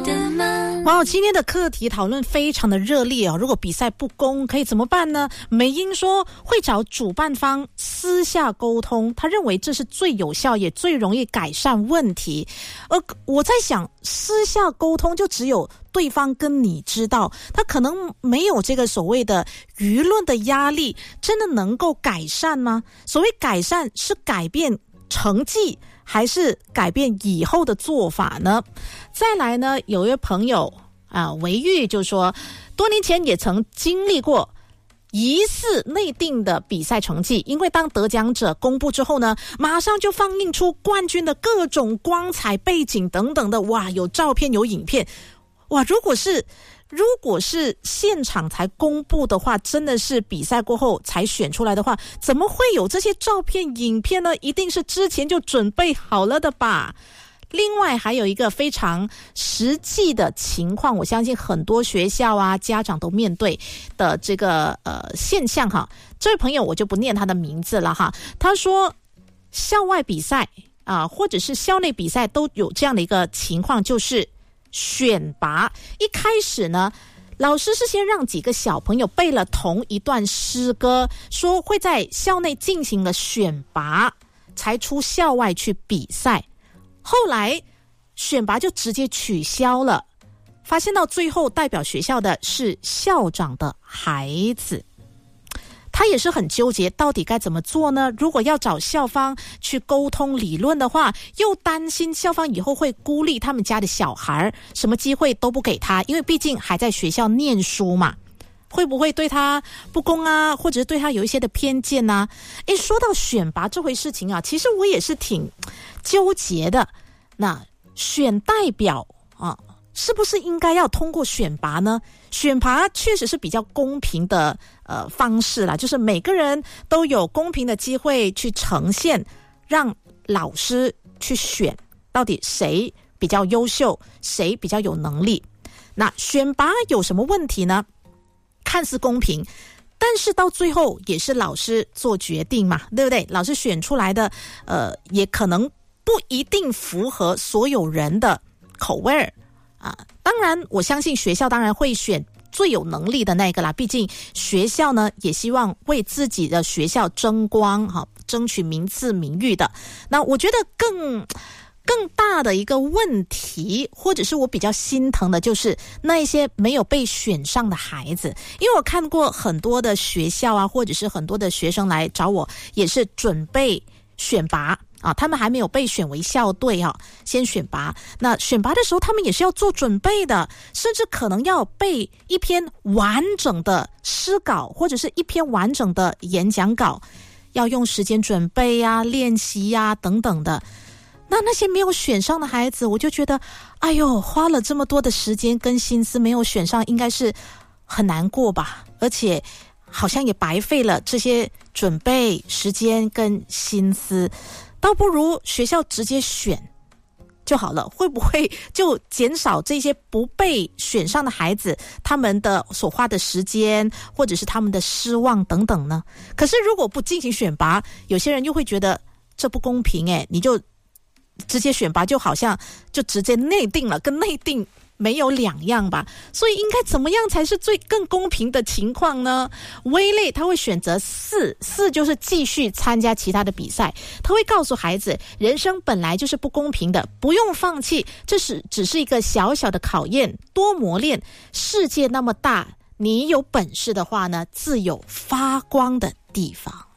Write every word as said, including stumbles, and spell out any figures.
的吗？ 哇，今天的课题讨论非常的热烈哦。如果比赛不公可以怎么办呢？美英说会找主办方私下沟通，他认为这是最有效也最容易改善问题。而我在想，私下沟通就只有对方跟你知道，他可能没有这个所谓的舆论的压力，真的能够改善吗？所谓改善是改变成绩还是改变以后的做法呢？再来呢，有一位朋友啊，维玉就说，多年前也曾经历过疑似内定的比赛成绩，因为当得奖者公布之后呢，马上就放映出冠军的各种光彩背景等等的，哇，有照片有影片，哇，如果是如果是现场才公布的话，真的是比赛过后才选出来的话，怎么会有这些照片影片呢？一定是之前就准备好了的吧。另外还有一个非常实际的情况，我相信很多学校啊家长都面对的这个呃现象哈。这位朋友我就不念他的名字了哈，他说校外比赛啊、呃、或者是校内比赛都有这样的一个情况，就是选拔一开始呢，老师是先让几个小朋友背了同一段诗歌，说会在校内进行了选拔，才出校外去比赛。后来选拔就直接取消了，发现到最后代表学校的是校长的孩子。他也是很纠结，到底该怎么做呢？如果要找校方去沟通理论的话，又担心校方以后会孤立他们家的小孩，什么机会都不给他，因为毕竟还在学校念书嘛，会不会对他不公啊，或者是对他有一些的偏见啊？诶，说到选拔这回事情啊，其实我也是挺纠结的。那选代表啊，是不是应该要通过选拔呢？选拔确实是比较公平的呃方式啦，就是每个人都有公平的机会去呈现，让老师去选到底谁比较优秀，谁比较有能力。那选拔有什么问题呢？看似公平，但是到最后也是老师做决定嘛，对不对？老师选出来的呃也可能不一定符合所有人的口味儿啊。当然我相信学校当然会选最有能力的那个啦，毕竟学校呢也希望为自己的学校争光哈，争取名次名誉的。那我觉得更更大的一个问题，或者是我比较心疼的，就是那一些没有被选上的孩子。因为我看过很多的学校啊，或者是很多的学生来找我，也是准备选拔啊，他们还没有被选为校队啊，先选拔。那选拔的时候他们也是要做准备的，甚至可能要背一篇完整的诗稿，或者是一篇完整的演讲稿，要用时间准备啊，练习啊等等的。那那些没有选上的孩子，我就觉得哎呦，花了这么多的时间跟心思没有选上，应该是很难过吧，而且好像也白费了这些准备时间跟心思，倒不如学校直接选就好了，会不会就减少这些不被选上的孩子他们的所花的时间，或者是他们的失望等等呢？可是如果不进行选拔，有些人又会觉得这不公平诶，你就直接选拔就好像就直接内定了，跟内定没有两样吧。所以应该怎么样才是最更公平的情况呢？威类他会选择四四就是继续参加其他的比赛，他会告诉孩子，人生本来就是不公平的，不用放弃，这是只是一个小小的考验，多磨练，世界那么大，你有本事的话呢，自有发光的地方。